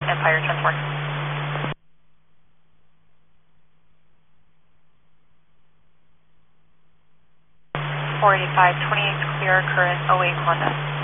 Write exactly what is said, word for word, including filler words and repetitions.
Empire ten four. four eighty-five, twenty-eight clear, current oh eight Honda.